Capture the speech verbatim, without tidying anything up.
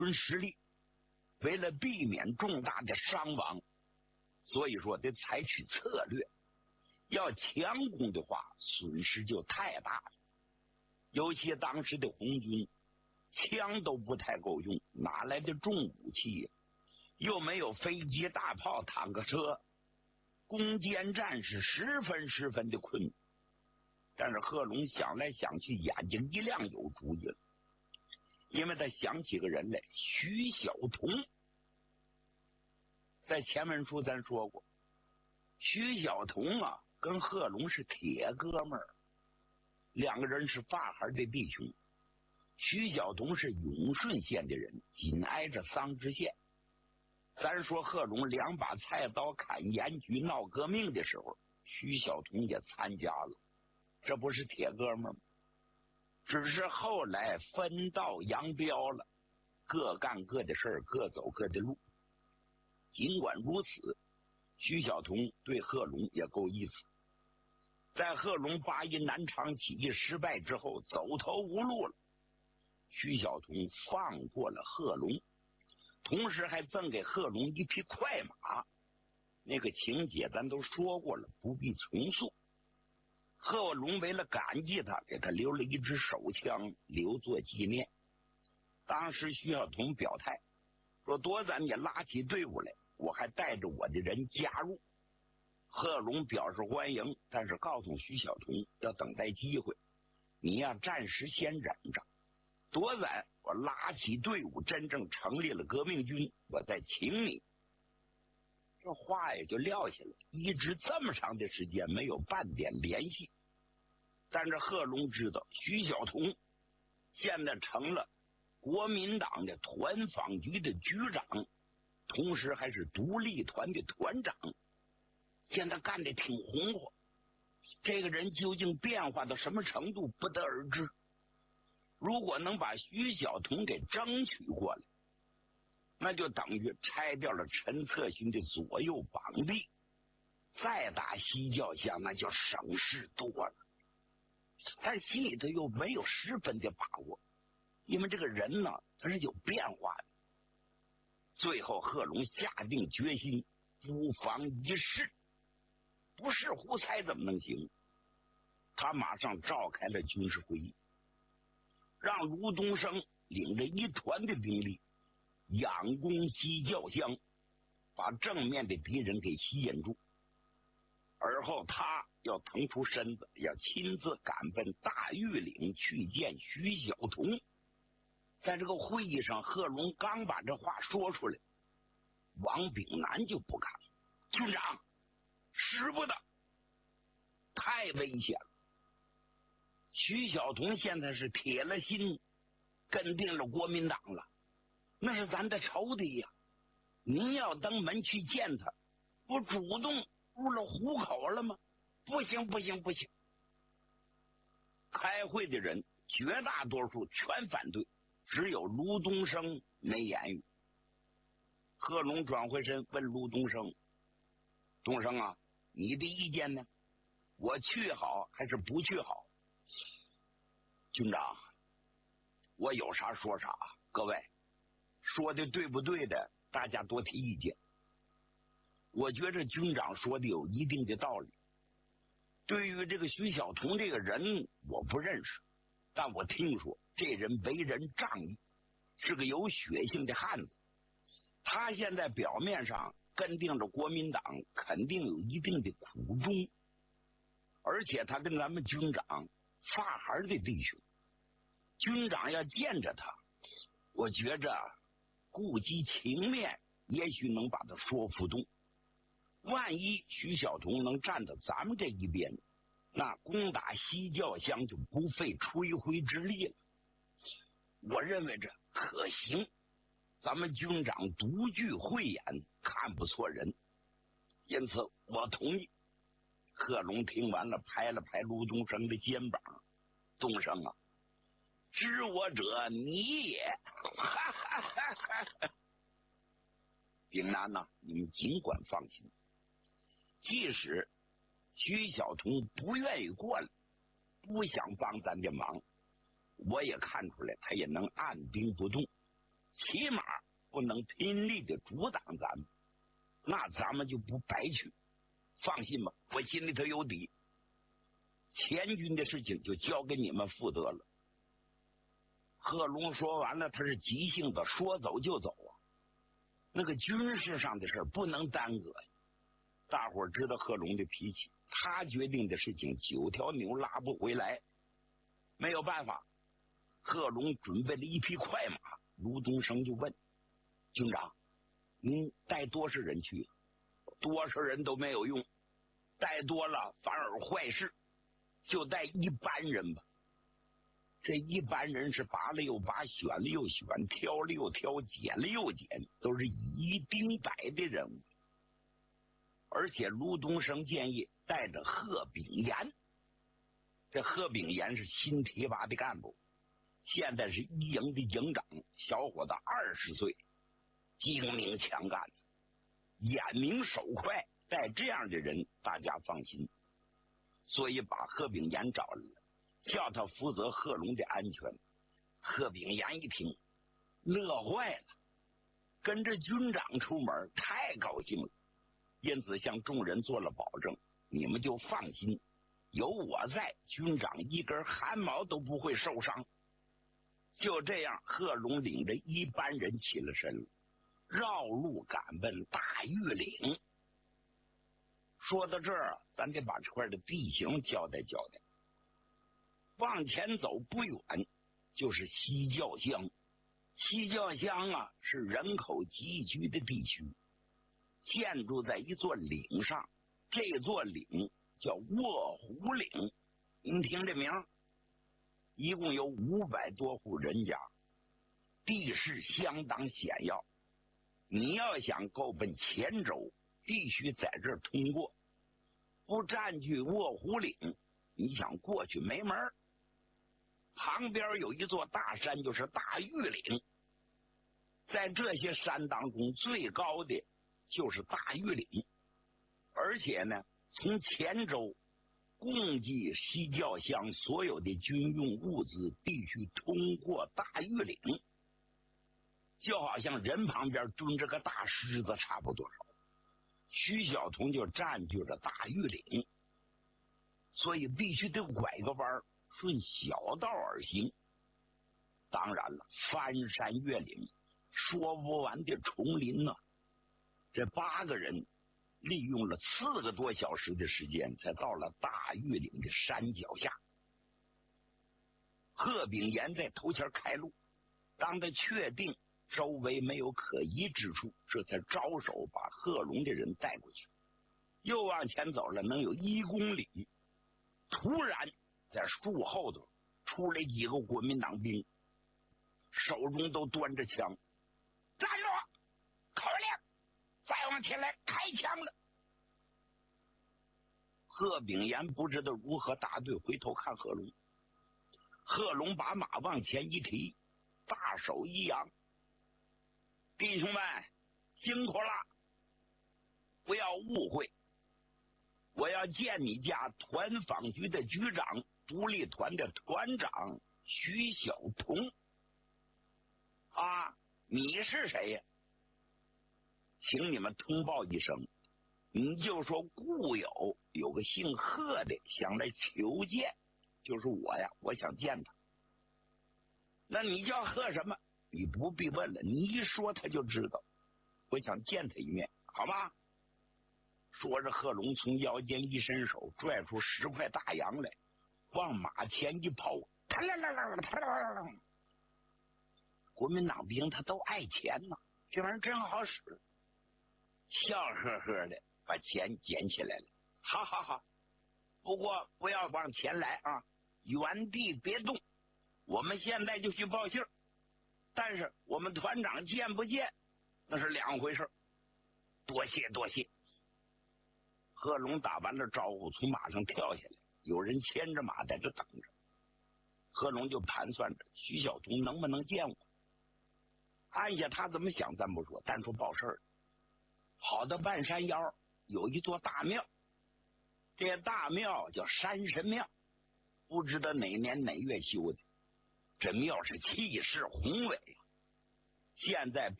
准实力，为了避免重大的伤亡，所以说得采取策略。要强攻的话，损失就太大了。尤其当时的红军，枪都不太够用，哪来的重武器呀？又没有飞机、大炮、坦克车，攻坚战是十分十分的困难。但是贺龙想来想去，眼睛一亮，有主意了。因为他想起个人来，徐晓彤。在前文书咱说过，徐晓彤啊，跟贺龙是铁哥们儿，两个人是发孩的弟兄。徐晓彤是永顺县的人，紧挨着桑植县。咱说贺龙两把菜刀砍盐局闹革命的时候，徐晓彤也参加了，这不是铁哥们儿吗？只是后来分道扬镳了，各干各的事儿，各走各的路。尽管如此，徐晓彤对贺龙也够意思。在贺龙八一南昌起义失败之后，走投无路了，徐晓彤放过了贺龙，同时还赠给贺龙一匹快马。那个情节咱都说过了，不必重述。贺龙为了感激他，给他留了一支手枪，留作纪念。当时徐晓彤表态说，多咱你拉起队伍来，我还带着我的人加入。贺龙表示欢迎，但是告诉徐晓彤要等待机会，你呀暂时先忍着，多咱我拉起队伍，真正成立了革命军，我再请你。这话也就撂下了，一直这么长的时间没有半点联系。但是贺龙知道徐晓彤现在成了国民党的团访局的局长，同时还是独立团的团长，现在干得挺红火。这个人究竟变化到什么程度，不得而知。如果能把徐晓彤给争取过来，那就等于拆掉了陈策勋的左右膀臂，再打西教乡那就省事多了。但心里头又没有十分的把握，因为这个人呢他是有变化的。最后贺龙下定决心，不妨一试，不试胡猜怎么能行？他马上召开了军事会议，让卢东升领着一团的兵力仰攻西教乡，把正面的敌人给吸引住。而后他要腾出身子，要亲自赶奔大峪岭去见徐晓彤。在这个会议上，贺龙刚把这话说出来，王炳南就不敢了。军长，使不得，太危险了。徐晓彤现在是铁了心跟定了国民党了，那是咱的仇敌呀！您要登门去见他，不主动入了虎口了吗？不行不行不行！开会的人绝大多数全反对，只有卢东升没言语。贺龙转回身问卢东升：“东升啊，你的意见呢？我去好还是不去好？”军长，我有啥说啥，各位说的对不对的，大家多提意见。我觉着军长说的有一定的道理。对于这个徐晓彤这个人我不认识，但我听说这人为人仗义，是个有血性的汉子。他现在表面上跟定着国民党，肯定有一定的苦衷，而且他跟咱们军长发孩的弟兄，军长要见着他，我觉着顾及情面，也许能把他说服动。万一徐晓彤能站到咱们这一边，那攻打西教乡就不费吹灰之力了。我认为这可行，咱们军长独具慧眼，看不错人，因此我同意。贺龙听完了，拍了拍卢东升的肩膀：“东升啊，知我者你也。”哈哈哈哈哈！炳南呐，你们尽管放心，即使徐晓彤不愿意过来，不想帮咱的忙，我也看出来他也能按兵不动。 起码不能拼力的阻挡咱们，那咱们就不白去。放心吧，我心里头有底。前军的事情就交给你们负责了。贺龙说完了，他是急性子，说走就走啊。那个军事上的事不能耽搁呀。大伙儿知道贺龙的脾气，他决定的事情九条牛拉不回来，没有办法。贺龙准备了一匹快马，卢东升就问军长：“您带多少人去？多少人都没有用，带多了反而坏事，就带一般人吧。”这一般人是拔了又拔，选了又选，挑了又挑，捡了又捡，都是一丁百的人物。而且卢东升建议带着贺炳炎，这贺炳炎是新提拔的干部，现在是一营的营长，小伙子二十岁，精明强干，眼明手快，带这样的人大家放心。所以把贺炳炎找来了，叫他负责贺龙的安全。贺炳炎一听乐坏了，跟着军长出门太高兴了，因此向众人做了保证：你们就放心，有我在，军长一根汗毛都不会受伤。就这样，贺龙领着一般人起了身了，绕路赶奔大峪岭。说到这儿，咱得把这块的地形交代交代。往前走不远就是西教乡，西教乡啊是人口集居的地区，建筑在一座岭上，这座岭叫卧虎岭。您听这名，一共有五百多户人家，地势相当险要。你要想够奔黔州，必须在这儿通过，不占据卧虎岭，你想过去没门儿。旁边有一座大山，就是大峪岭。在这些山当中，最高的就是大峪岭，而且呢，从黔州供给西教乡所有的军用物资必须通过大峪岭，就好像人旁边蹲着个大狮子差不多少。徐晓彤就占据了大峪岭，所以必须得拐个弯，顺小道而行。当然了，翻山越岭，说不完的丛林呢、啊。这八个人利用了四个多小时的时间，才到了大峪岭的山脚下。贺炳炎在头前开路，当他确定周围没有可疑之处，这才招手把贺龙的人带过去。又往前走了能有一公里，突然在树后头出来几个国民党兵，手中都端着枪。站住！口令！再往前来开枪了。贺炳炎不知道如何答对，回头看贺龙。贺龙把马往前一提，大手一扬：“弟兄们，辛苦了！不要误会，我要见你家团访局的局长，独立团的团长徐晓彤。啊，你是谁呀？请你们通报一声，你就说故友有个姓贺的想来求见，就是我呀，我想见他。那你叫贺什么？你不必问了，你一说他就知道。我想见他一面，好吗？”说着，贺龙从腰间一伸手，拽出十块大洋来，往马前一抛，啪啦啦啦啪啦啦啦。国民党兵他都爱钱呐，这玩意儿真好使，笑呵呵的把钱捡起来了。好好好，不过不要往前来啊，原地别动，我们现在就去报信，但是我们团长见不见那是两回事。多谢多谢。贺龙打完了招呼，从马上跳下来，有人牵着马在这等着。贺龙就盘算着徐晓彤能不能见我。按下他怎么想咱不说，单说报事儿。好的半山腰有一座大庙，这大庙叫山神庙，不知道哪年哪月修的。这庙是气势宏伟， 现在